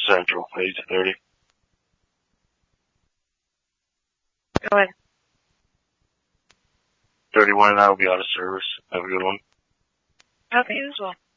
Central, 8 to 30. Go ahead. 31 and I will be out of service. Have a good one. Okay, you as well.